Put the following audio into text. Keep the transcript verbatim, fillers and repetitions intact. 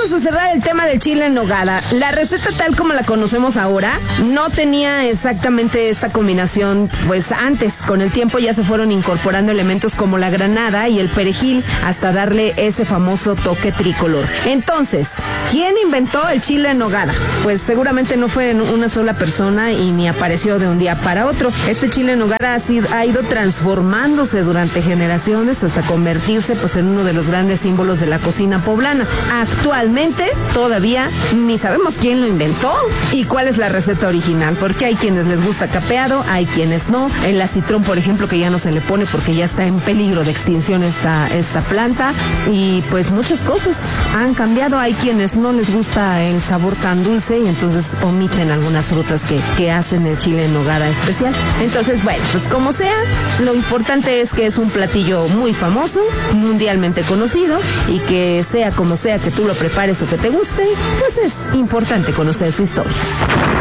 vamos a cerrar el tema del chile en nogada. La receta tal como la conocemos ahora no tenía exactamente esta combinación, pues antes, con el tiempo ya se fueron incorporando elementos como la granada y el perejil hasta darle ese famoso toque tricolor. Entonces, ¿quién inventó el chile en nogada? Pues seguramente no fue una sola persona y ni apareció de un día para otro. Este chile en nogada ha, sido, ha ido transformándose durante generaciones hasta convertirse pues en uno de los grandes símbolos de la cocina poblana. Actualmente todavía ni sabemos quién lo inventó y cuál es la receta original, porque hay quienes les gusta capeado, hay quienes no. El acitrón, por ejemplo, que ya no se le pone porque ya está en peligro de extinción esta, esta planta, y pues muchas cosas han cambiado. Hay quienes no les gusta el sabor tan dulce y entonces omiten algunas frutas que, que hacen el chile en nogada especial. Entonces, bueno, pues como sea, lo importante es que es un platillo muy famoso, mundialmente conocido, y que sea como sea que tú lo prepares o que te guste, pues es importante conocer su historia.